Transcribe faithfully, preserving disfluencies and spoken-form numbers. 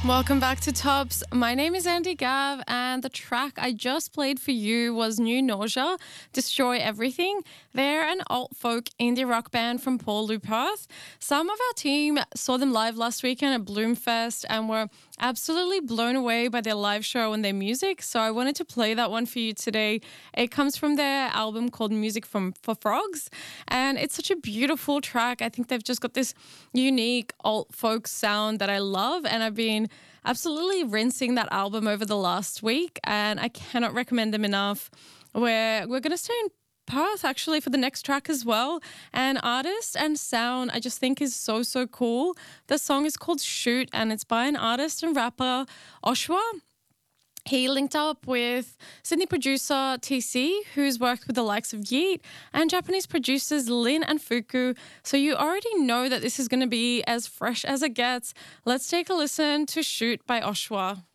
Welcome back to Tops. My name is Andy Gav, and the track I just played for you was New Nausea, Destroy Everything. They're an alt folk indie rock band from Port Perth. Some of our team saw them live last weekend at Bloomfest and were absolutely blown away by their live show and their music. So I wanted to play that one for you today. It comes from their album called Music from for Frogs, and it's such a beautiful track. I think they've just got this unique alt folk sound that I love, and I've been absolutely rinsing that album over the last week, and I cannot recommend them enough. We're, we're going to stay in Perth actually for the next track as well. And artist and sound I just think is so, so cool. The song is called Shoot, and it's by an artist and rapper, Oshwa. He linked up with Sydney producer T C, who's worked with the likes of Yeet, and Japanese producers Lin and Fuku. So you already know that this is going to be as fresh as it gets. Let's take a listen to Shoot by Oshwa.